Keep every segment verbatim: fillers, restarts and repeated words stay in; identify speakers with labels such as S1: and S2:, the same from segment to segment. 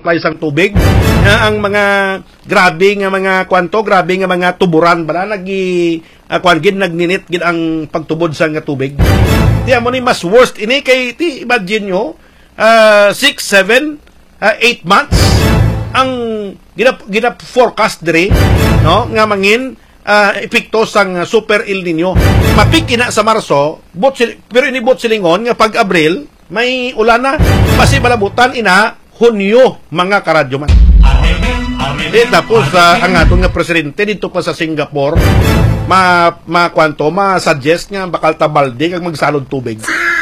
S1: supply sang tubig. Nga ang mga grabe nga mga kwanto, grabe nga mga tuburan bala nagi uh, kwan gid nagninit gid ang pagtubod sa nga tubig. Di mo ni mas worst ini kay ti imagine nyo uh, six, seven, eight months ang ginap ginap forecast dire no nga mangin uh, epekto sang super El Nino. Mapiki na sa Marso, bot sil pero ini bot silingon nga pag Abril may ulan na pasi balabutan ina Hunyo mga karadyo man. Di tapos uh, ang atong nga presidente dito pa sa Singapore ma ma kwanto ma suggest nga bakal tabalde kag magsalod tubig.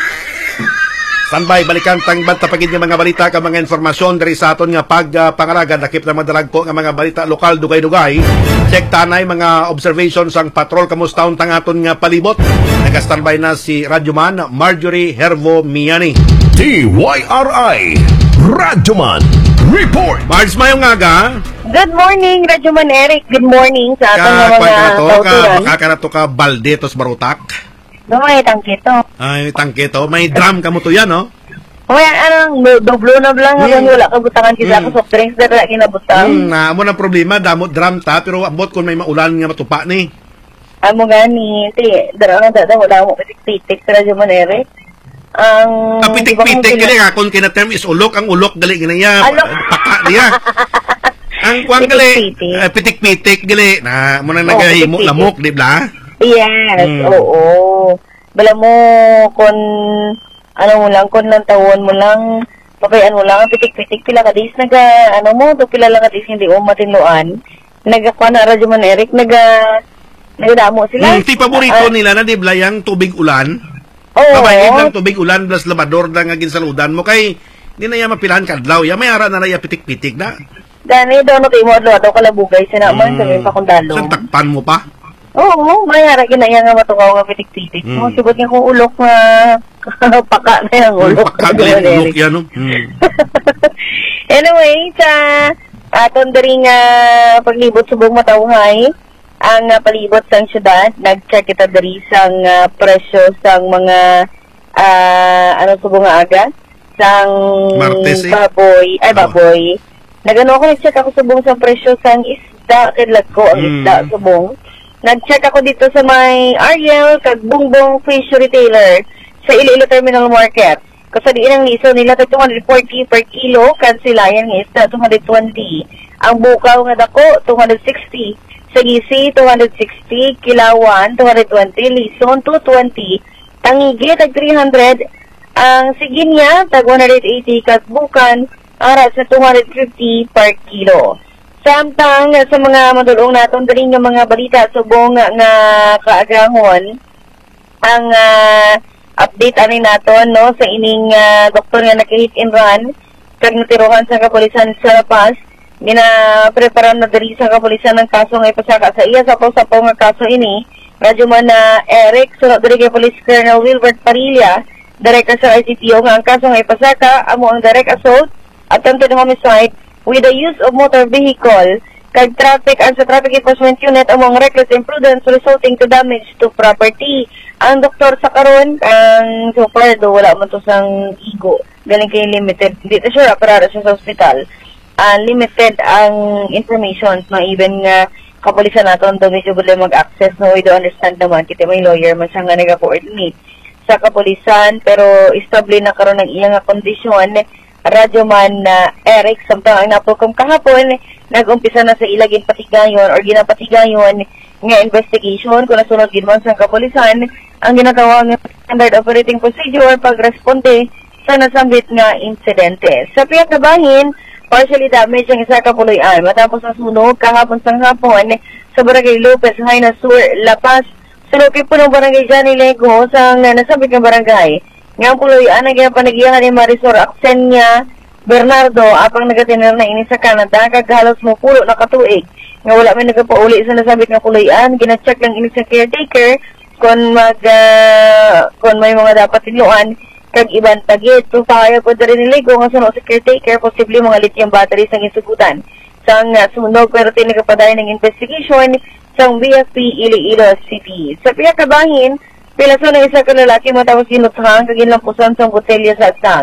S1: Standby, balikan tangbad tapagid nga mga balita ka mga informasyon dari sa aton nga pag uh, pangaragan nakip na madarag ko nga mga balita lokal dugay-dugay. Check tanay mga observations ang patrol kamustaon tang aton nga palibot. Naka-standby na si Radyoman Marjorie Hervo Miani.
S2: D Y R I Radyoman Report.
S1: Mars mayong aga.
S3: Good morning, Radyoman Eric. Good morning sa aton nga mga
S1: tauturan. Ka makakarato ka balde tos barutak.
S3: No, may tangkito.
S1: Ay, tangkito. May drum ka mo to yan, no?
S3: May anong doblo na lang mm. Ang wala kabutangan kita mm. ko soft drinks dara kinabutang.
S1: Mm, na amo na problema damot drum ta pero ambot kun may maulan nga matupa ni.
S3: Amo gani, ti dara na dada wala mo pitik-pitik sa Radyoman Eric. Ang
S1: ah, pitik-pitik gali ka kun kina term is ulok ang ulok gali ginaya paka niya. Ang kuang gali pitik-pitik gali na mo na nagahimo lamok di ba?
S3: Yes, mm. oo. Bala mo, kung ano mo lang, kung lang tawon mo lang, papayan mo lang, pitik-pitik, pila ka dis, naga, ano mo, to pila lang ka dis, hindi mo matinluan, nagakuha na Radyoman Eric, naga, nagadamo sila.
S1: Mm, ti paborito uh, nila na, di ba, yung tubig ulan?
S3: Oo. Oh,
S1: Kabayin lang tubig ulan, plus labador na nga ginsaludan mo, kay, di na yan mapilahan kadlaw, yan may ara na na yan pitik-pitik na.
S3: Gani, daw no kayo mo, daw kalabugay, sinaman, mm. sabihin pa kung dalong.
S1: Saan takpan mo pa?
S3: Oo, mayara ginaya nga matukaw nga pitik-pitik. Mm. Mo sibot nga kung ulok nga paka na yung ulok.
S1: Paka galing ulok yan, no? Mm.
S3: Anyway, sa aton diri nga paglibot subong matawhay, ang uh, palibot sang syudad, nag-check kita diri sang uh, presyo sang mga uh, ano subong nga aga, sang
S1: Martes, eh?
S3: baboy, ay baboy. Oh. Nagano ako nag-check ako subong sa presyo sang isda, kidlat ko ang mm. isda subong. Nag-check ako dito sa may Ariel kag Bungbong Fish Retailer sa Iloilo Terminal Market. Kasi di inang liso nila two hundred forty per kilo, kansilayan ng isda two hundred twenty. Ang bukaw nga dako two hundred sixty. Sa gisi two hundred sixty, kilawan two hundred twenty, lison two hundred twenty, tangigi tag three hundred, ang siginya tag one hundred eighty kag bukan ara sa two hundred fifty per kilo. Samtang sa mga madulong naton diri nga mga balita subong nga, nga kaagahon ang uh, update ani naton no sa ining uh, doktor nga naka-hit and run kag natiruhan sa kapulisan sa La Paz. Gina-prepara na diri sa kapulisan ng kaso nga ipasaka sa iya sa sapaw nga kaso ini. Radyoman na Eric sunod diri kay Police Colonel Wilbert Parilla, Director sa I C P O nga ang kaso nga ipasaka amo ang direct assault, attempted homicide with the use of motor vehicle, kag traffic and sa traffic enforcement unit among reckless imprudence resulting to damage to property. Ang doktor sa karon ang so far do wala man to sang igo, galing kay limited, di ta sure para sa hospital. Uh, limited ang information, no, even nga kapulisan naton do medyo bala mag-access, no, we do understand naman kita may lawyer man siya nga naga-coordinate sa kapulisan, pero estable na karon ang iyang kondisyon. Radyoman na uh, Eric, samtang ang napulkom kahapon, nag-umpisa na sa ilagin patigayon or ginapatigayon nga investigation kung nasunod ginman sa kapulisan ang ginatawag ng standard operating procedure pagresponde sa nasambit nga insidente. Sa piyang kabahin, partially damaged ang isa kapuloyan matapos nasunog kahapon sang hapon sa Barangay Lopez, Haina Sur, La Paz. Sulukip po ng Barangay Johnny Lego sa nasambit ng barangay. Nga puloyan ang panagihan ni Marisol Aksenya Bernardo apang nagatinar na ini sa Canada kag halos mo pulo na katuig nga wala may nagapauli sa nasabit nga puloyan. Gina-check lang ini sa caretaker kung mag uh, kung may mga dapat tinuan kag iban tagit. So pahayag po diri ni Lego nga suno sa caretaker posible mga lithium batteries ang isugutan sang uh, sunog pero tinagapaday ng investigation sang B F P Iloilo City. Sa piyakabahin, pilaso ng isa ka lalaki matapos ginutang kag ginlampusan sa botelya sa atang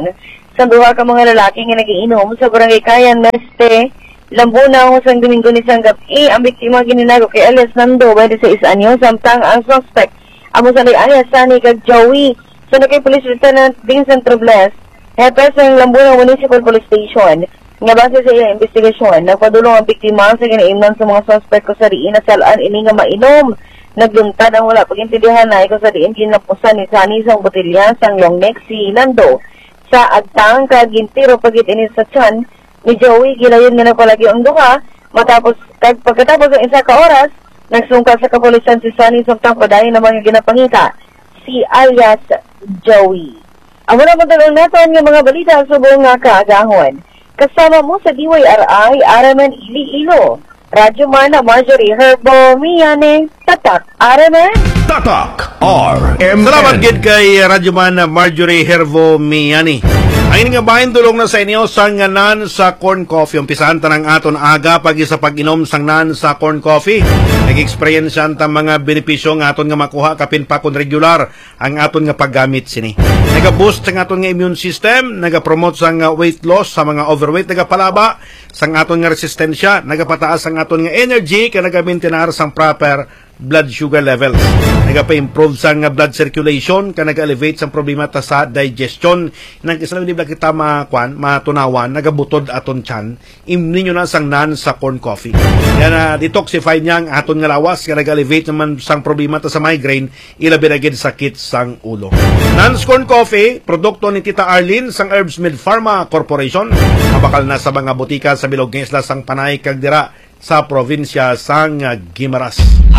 S3: sa duha ka mga lalaki nga nagiinom sa barangay Kayan, Meste, Lambuna, husang Domingo ni Sanggap-i. Ang biktima gininago kay alias Nando, twenty-six anyo, samtang ang suspect amo sa alias Sani kag Joey. So na kay Police Lieutenant Vincent Robles, hepe sa Lambuna Municipal Police Station, nga base sa iyang investigasyon, nagpadulong ang biktima sa ginaimnan sa mga suspect ko sa riin at salaan ini nga mainom. Nagluntad ang wala pagintindihan na ikaw sa riin kinapusan ni Sani sa botelya sang long neck si Nando. Sa agtang kagintiro pagit ini sa tiyan ni Joey, gilayon nga nagpalagi ang duha. Matapos, kag, pagkatapos ng isa ka oras, nagsungkal sa kapulisan si Sani samtang padayon na mga ginapangita si alias Joey. Ang muna magdalong natin ng mga balita sa buong nga kaagahon. Kasama mo sa D Y R I, Aramen Iloilo. Radyo Man na Marjorie Herbo, Miyane, Tatak, Aramen.
S2: Tatak R M N.
S1: Salamat gid kay Radyo Man na Marjorie Hervo Miani. Ang nga bahin tulong na sa inyo sang nganan sa corn coffee. Umpisahan ta ng aton aga pagi sa pag-inom sang nan sa corn coffee. Nag-experience ta mga benepisyo nga aton nga makuha kapin pa kun regular ang aton nga paggamit sini. Naga-boost sang aton nga immune system, naga-promote sang weight loss sa mga overweight, nagapalaba sang aton nga resistensya, nagapataas ang aton nga energy, kaya naga-maintain sang proper blood sugar levels. Nagapa-improve sa nga blood circulation, ka nag-elevate sa problema ta sa digestion. Nang isa lang di ba kita makwan, matunawan, nagabutod aton tiyan, imnin nyo na sang nan sa corn coffee. Yan na uh, detoxify niya ang aton nga lawas, ka nag-elevate naman sang problema ta sa migraine, ilabi na gid sakit sang ulo. Nan's corn coffee, produkto ni Tita Arlene sang Herbs Med Pharma Corporation. Mabakal na sa mga butika sa bilog ng isla sang Panay kag dira sa probinsya sang Guimaras.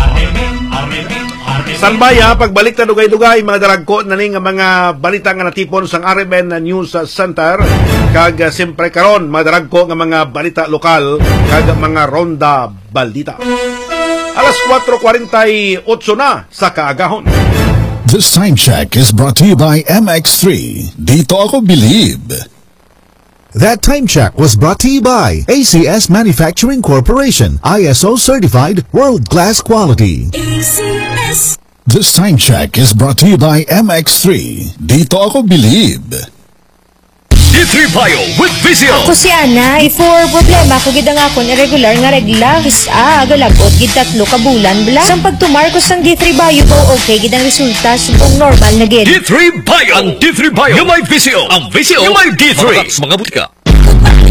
S1: Sanbaya, pagbalik na dugay-dugay, mga daragko na ning mga balita nga natipon sang R M N News Center. Kag siyempre karon, mga daragko nga mga balita lokal, kag mga ronda balita. Alas four forty-eight na sa kaagahon.
S2: This time check is brought to you by M X three. Dito ako believe. That time check was brought to you by A C S Manufacturing Corporation, I S O certified, world-class quality.
S4: A C S.
S2: This time check is brought to you by M X three. Dito ako believe. D three Bio with Vizio.
S4: Ako si Ana, before problema ko gid ang akon irregular nga regla. Ah, agalagot gid tatlo ka bulan bla. Sang pagtumar ko sang D three Bio ko okay gid ang resulta subong normal na gid.
S2: D three Bio. Ang D three Bio. Yung may Vizio. Ang Vizio. Yung may D three. Mga butika.